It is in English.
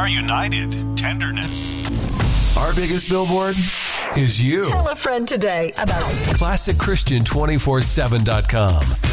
are united. Tenderness. Our biggest billboard is you. Tell a friend today about ClassicChristian247.com.